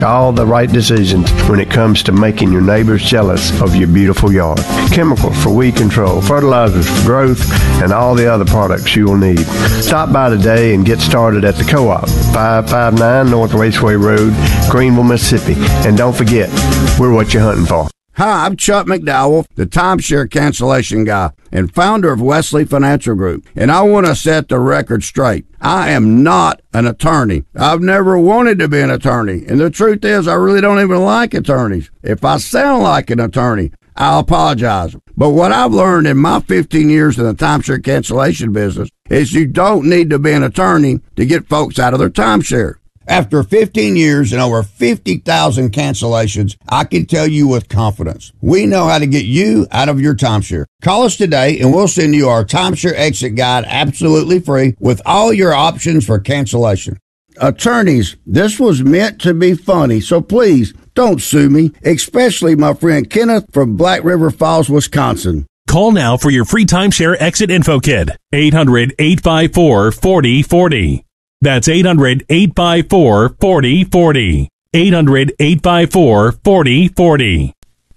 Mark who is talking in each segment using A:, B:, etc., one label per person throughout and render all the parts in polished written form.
A: All the right decisions when it comes to making your neighbors jealous of your beautiful yard. Chemicals for weed control, fertilizers for growth, and all the other products you will need. Stop by today and get started at the Co-op, 559 North Raceway Road, Greenville, Mississippi. And don't forget, we're what you're hunting for.
B: Hi, I'm Chuck McDowell, the timeshare cancellation guy and founder of Wesley Financial Group, and I want to set the record straight. I am not an attorney. I've never wanted to be an attorney, and the truth is I really don't even like attorneys. If I sound like an attorney, I'll apologize. But what I've learned in my 15 years in the timeshare cancellation business is you don't need to be an attorney to get folks out of their timeshare. After 15 years and over 50,000 cancellations, I can tell you with confidence, we know how to get you out of your timeshare. Call us today and we'll send you our timeshare exit guide absolutely free with all your options for cancellation. Attorneys, this was meant to be funny, so please don't sue me, especially my friend Kenneth from Black River Falls, Wisconsin.
C: Call now for your free timeshare exit info kit. 800-854-4040. That's 800-854-4040. 800-854-4040.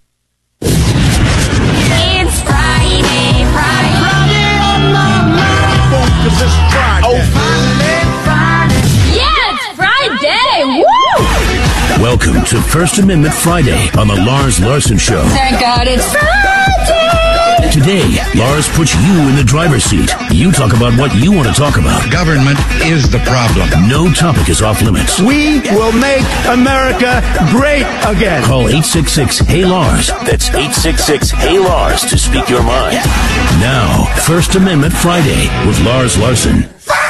D: It's Friday. Friday on my mind. 'Cause it's Friday. Oh, Friday. Yeah, it's Friday. Woo!
E: Welcome to First Amendment Friday on the Lars Larson Show.
D: Thank God it's Friday.
E: Today, Lars puts you in the driver's seat. You talk about what you want to talk about.
F: Government is the problem.
E: No topic is off limits.
G: We will make America great again.
E: Call 866-HEY-LARS. That's 866-HEY-LARS to speak your mind. Now, First Amendment Friday with Lars Larson.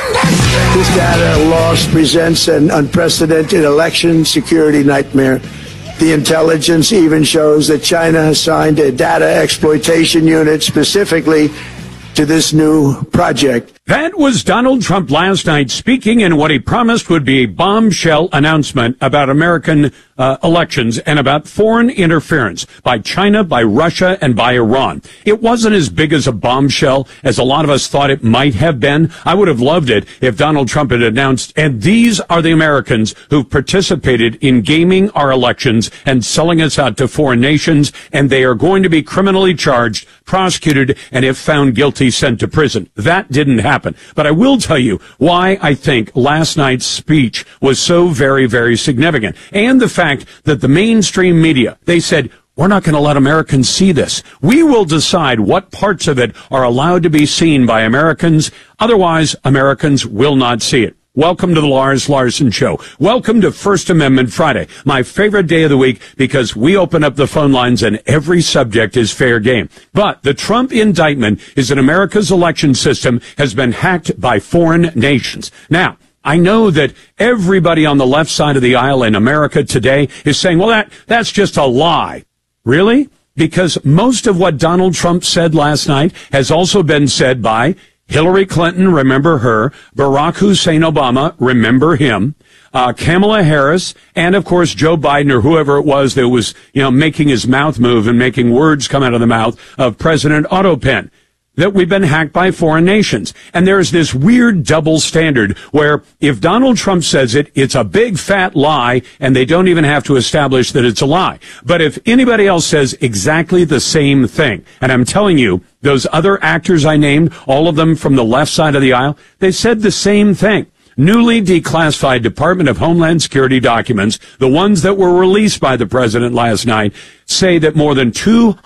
G: This data loss presents an unprecedented election security nightmare. The intelligence even shows that China has signed a data exploitation unit specifically to this new project.
H: That was Donald Trump last night speaking in what he promised would be a bombshell announcement about American elections and about foreign interference by China, by Russia, and by Iran. It wasn't as big as a bombshell as a lot of us thought it might have been. I would have loved it if Donald Trump had announced, and these are the Americans who participated in gaming our elections and selling us out to foreign nations, and they are going to be criminally charged, prosecuted, and if found guilty, sent to prison. That didn't happen. But I will tell you why I think last night's speech was so very, very significant. And the fact that the mainstream media, they said, we're not going to let Americans see this. We will decide what parts of it are allowed to be seen by Americans. Otherwise, Americans will not see it. Welcome to the Lars Larson Show. Welcome to First Amendment Friday, my favorite day of the week because we open up the phone lines and every subject is fair game. But the Trump indictment is that America's election system has been hacked by foreign nations. Now, I know that everybody on the left side of the aisle in America today is saying, well, that's just a lie. Really? Because most of what Donald Trump said last night has also been said by Hillary Clinton, remember her, Barack Hussein Obama, remember him, Kamala Harris, and of course Joe Biden or whoever it was that was, making his mouth move and making words come out of the mouth of President Otto Penn. That we've been hacked by foreign nations. And there's this weird double standard where if Donald Trump says it, it's a big fat lie and they don't even have to establish that it's a lie. But if anybody else says exactly the same thing, and I'm telling you, those other actors I named, all of them from the left side of the aisle, they said the same thing. Newly declassified Department of Homeland Security documents, the ones that were released by the president last night, say that more than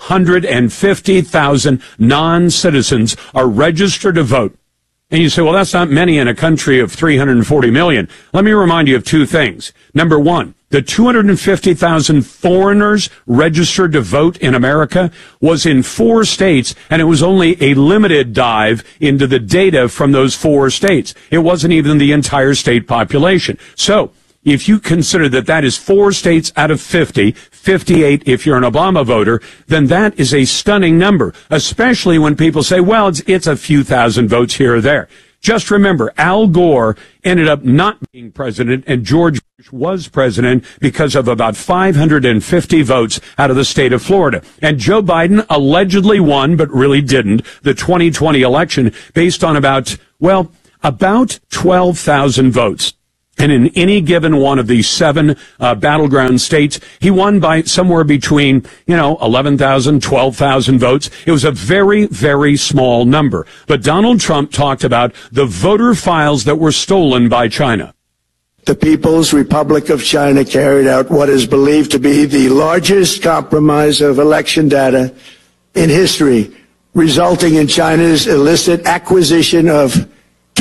H: 250,000 non-citizens are registered to vote. And you say, well, that's not many in a country of 340 million. Let me remind you of two things. Number one, the 250,000 foreigners registered to vote in America was in 4 states, and it was only a limited dive into the data from those 4 states. It wasn't even the entire state population. So, if you consider that that is 4 states out of 50, 58 if you're an Obama voter, then that is a stunning number, especially when people say, well, it's a few thousand votes here or there. Just remember, Al Gore ended up not being president, and George Bush was president because of about 550 votes out of the state of Florida. And Joe Biden allegedly won, but really didn't, the 2020 election based on about 12,000 votes. And in any given one of these 7 battleground states, he won by somewhere between, 11,000, 12,000 votes. It was a very, very small number. But Donald Trump talked about the voter files that were stolen by China.
G: The People's Republic of China carried out what is believed to be the largest compromise of election data in history, resulting in China's illicit acquisition of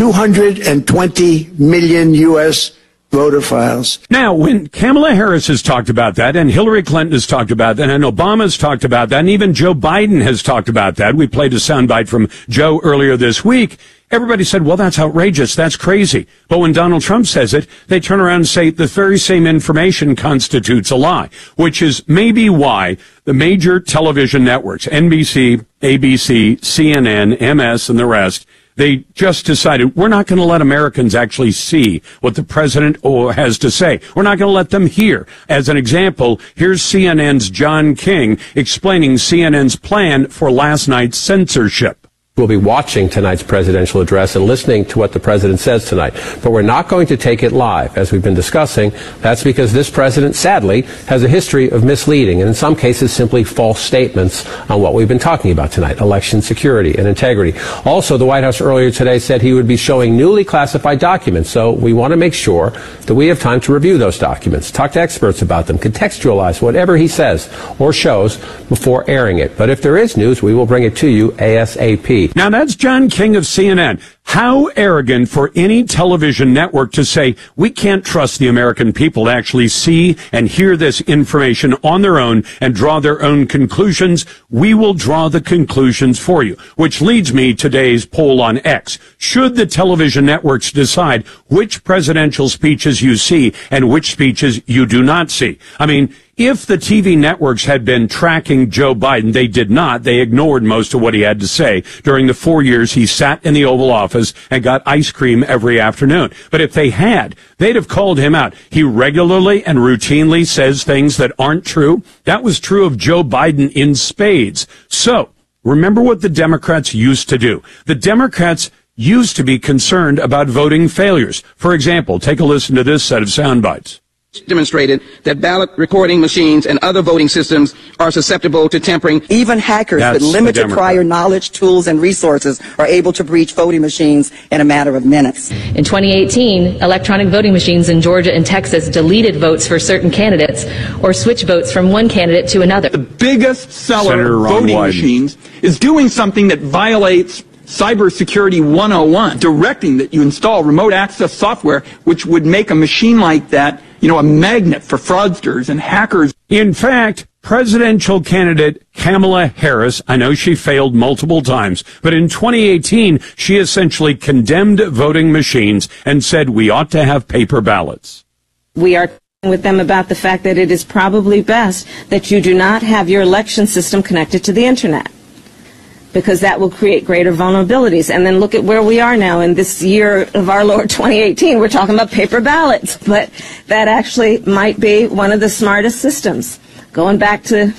G: 220 million U.S. voter files.
H: Now, when Kamala Harris has talked about that, and Hillary Clinton has talked about that, and Obama's talked about that, and even Joe Biden has talked about that, we played a soundbite from Joe earlier this week, everybody said, well, that's outrageous, that's crazy. But when Donald Trump says it, they turn around and say the very same information constitutes a lie, which is maybe why the major television networks, NBC, ABC, CNN, MS, and the rest, they just decided we're not going to let Americans actually see what the president has to say. We're not going to let them hear. As an example, here's CNN's John King explaining CNN's plan for last night's censorship.
I: We'll be watching tonight's presidential address and listening to what the president says tonight. But we're not going to take it live, as we've been discussing. That's because this president, sadly, has a history of misleading and in some cases simply false statements on what we've been talking about tonight, election security and integrity. Also, the White House earlier today said he would be showing newly classified documents. So we want to make sure that we have time to review those documents, talk to experts about them, contextualize whatever he says or shows before airing it. But if there is news, we will bring it to you ASAP.
H: Now, that's John King of CNN. How arrogant for any television network to say we can't trust the American people to actually see and hear this information on their own and draw their own conclusions. We will draw the conclusions for you, which leads me to today's poll on X. Should the television networks decide which presidential speeches you see and which speeches you do not see? I mean, if the TV networks had been tracking Joe Biden, they did not. They ignored most of what he had to say during the 4 years he sat in the Oval Office and got ice cream every afternoon. But if they had, they'd have called him out. He regularly and routinely says things that aren't true. That was true of Joe Biden in spades. So, remember what the Democrats used to do. The Democrats used to be concerned about voting failures. For example, take a listen to this set of sound bites.
J: Demonstrated that ballot recording machines and other voting systems are susceptible to tampering.
K: Even hackers with limited prior knowledge, tools, and resources are able to breach voting machines in a matter of minutes.
L: In 2018, electronic voting machines in Georgia and Texas deleted votes for certain candidates or switched votes from one candidate to another.
M: The biggest seller of voting machines is doing something that violates Cybersecurity 101, directing that you install remote access software, which would make a machine like that, a magnet for fraudsters and hackers.
H: In fact, presidential candidate Kamala Harris, I know she failed multiple times, but in 2018, she essentially condemned voting machines and said we ought to have paper ballots.
N: We are with them about the fact that it is probably best that you do not have your election system connected to the internet, because that will create greater vulnerabilities. And then look at where we are now in this year of our Lord 2018. We're talking about paper ballots, but that actually might be one of the smartest systems. Going back to,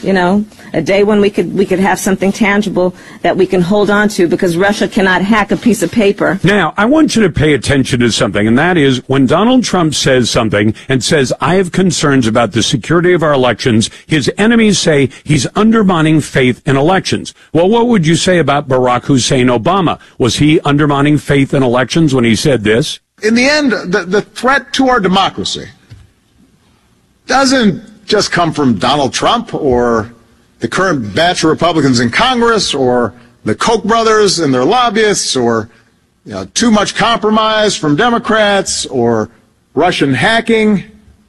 N: a day when we could have something tangible that we can hold on to, because Russia cannot hack a piece of paper.
H: Now, I want you to pay attention to something, and that is when Donald Trump says something and says, I have concerns about the security of our elections, his enemies say he's undermining faith in elections. Well, what would you say about Barack Hussein Obama? Was he undermining faith in elections when he said this?
O: In the end, the threat to our democracy doesn't just come from Donald Trump or the current batch of Republicans in Congress or the Koch brothers and their lobbyists or too much compromise from Democrats or Russian hacking.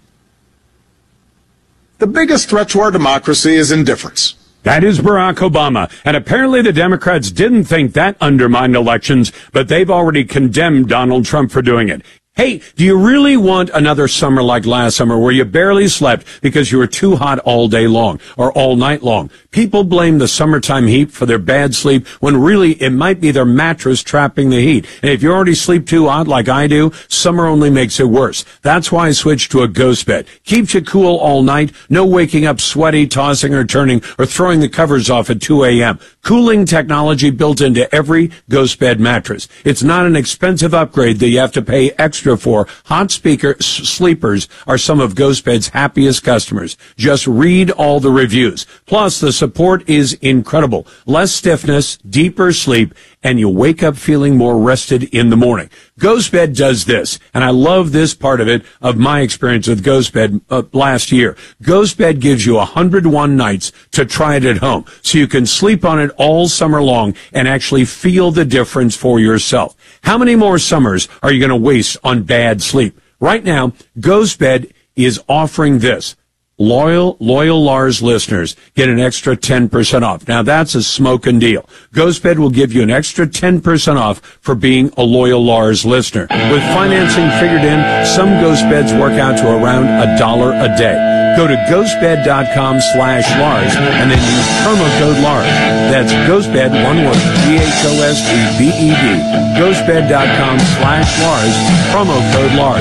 O: The biggest threat to our democracy is indifference.
H: That is Barack Obama. And apparently the Democrats didn't think that undermined elections, but they've already condemned Donald Trump for doing it. Hey, do you really want another summer like last summer where you barely slept because you were too hot all day long or all night long? People blame the summertime heat for their bad sleep when really it might be their mattress trapping the heat. And if you already sleep too hot like I do, summer only makes it worse. That's why I switched to a ghost bed. Keeps you cool all night. No waking up sweaty, tossing or turning, or throwing the covers off at 2 a.m. Cooling technology built into every ghost bed mattress. It's not an expensive upgrade that you have to pay extra extra for hot sleepers are some of GhostBed's happiest customers. Just read all the reviews. Plus, the support is incredible. Less stiffness, deeper sleep, and you wake up feeling more rested in the morning. GhostBed does this, and I love this part of it, of my experience with GhostBed last year. GhostBed gives you 101 nights to try it at home, so you can sleep on it all summer long and actually feel the difference for yourself. How many more summers are you going to waste on bad sleep? Right now, GhostBed is offering this. Loyal Lars listeners get an extra 10% off. Now that's a smoking deal. GhostBed will give you an extra 10% off for being a loyal Lars listener. With financing figured in, some GhostBeds work out to around $1 a day. Go to ghostbed.com/Lars and then use promo code Lars. That's GhostBed, one word, GHOSTBED. Ghostbed.com/Lars, promo code Lars.